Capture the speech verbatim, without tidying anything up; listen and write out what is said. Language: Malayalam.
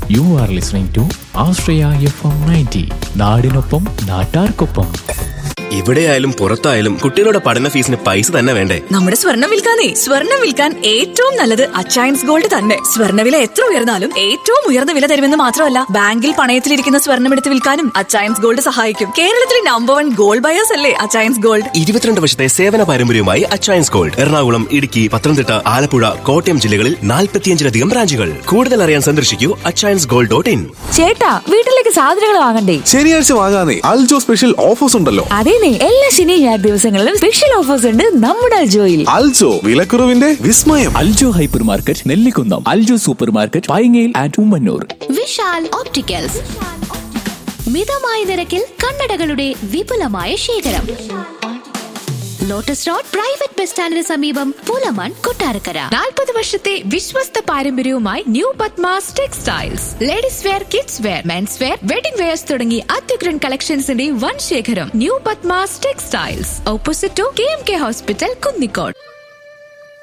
You are listening to Ashraya F M ninety. നാടിനൊപ്പം നാട്ടാർക്കൊപ്പം. എവിടെയായാലും പുറത്തായാലും കുട്ടികളുടെ പഠന ഫീസിന് പൈസ തന്നെ വേണ്ടേ? നമ്മുടെ സ്വർണ്ണം വിൽക്കാനേ സ്വർണ്ണം വിൽക്കാൻ ഏറ്റവും നല്ലത് അച്ചയൻസ് ഗോൾഡ് തന്നെ. സ്വർണ്ണവില എത്ര ഉയർന്നാലും ഏറ്റവും ഉയർന്ന വില തരുമെന്ന് മാത്രമല്ല, ബാങ്കിൽ പണയത്തിലിരിക്കുന്ന സ്വർണ്ണം എടുത്ത് വിൽക്കാനും അച്ചയൻസ് ഗോൾഡ് സഹായിക്കും. കേരളത്തിലെ നമ്പർ വൺ ഗോൾഡ് ബയേഴ്സ് അല്ലേ അച്ചയൻസ് ഗോൾഡ്. ഇരുപത്തിരണ്ട് വർഷത്തെ സേവന പാരമ്പര്യവുമായി അച്ചയൻസ് ഗോൾഡ് എറണാകുളം, ഇടുക്കി, പത്തനംതിട്ട, ആലപ്പുഴ, കോട്ടയം ജില്ലകളിൽ നാൽപ്പത്തിയഞ്ചിലധികം ബ്രാഞ്ചുകൾ. കൂടുതൽ അറിയാൻ സന്ദർശിക്കൂ അച്ചയൻസ് ഗോൾഡ് ഡോട്ട് ഇൻ. ചേട്ടാ, വീട്ടിലേക്ക് സാധനങ്ങൾ വാങ്ങണ്ടേ? ശനിയാഴ്ച വാങ്ങാനേ അൽജോ സ്പെഷ്യൽ ഓഫേഴ്സ് ഉണ്ടല്ലോ. അതെ, എല്ലാ ശനി ഞായർ ദിവസങ്ങളിലും സ്പെഷ്യൽ ഓഫേഴ്സ് ഉണ്ട് നമ്മുടെ അൽജോയിൽ. അൽജോ, വിലക്കുറവിന്റെ വിസ്മയം. Aljo hyper market, Nellikunnam. Aljo super market, പൈങ്ങയിൽ and Ummannoor. Vishal opticals, മിതമായ നിരക്കിൽ കണ്ണടകളുടെ വിപുലമായ ശേഖരം. ലോട്ടസ് റോഡ് പ്രൈവറ്റ് ബസ് സ്റ്റാൻഡിന് സമീപം, പൂലമാൻ, കൊട്ടാരക്കര. നാൽപ്പത് വർഷത്തെ വിശ്വസ്ത പാരമ്പര്യവുമായി new Padmas textiles. Ladies wear, kids wear, men's wear, wedding wears തുടങ്ങി അത്യുഗ്രൻ കളക്ഷൻസിന്റെ വൻ ശേഖരം. New Padmas textiles, opposite to K M K hospital, Kunnicode.